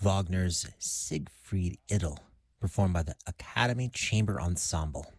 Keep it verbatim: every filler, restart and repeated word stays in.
Wagner's Siegfried Idyll, performed by the Academy Chamber Ensemble.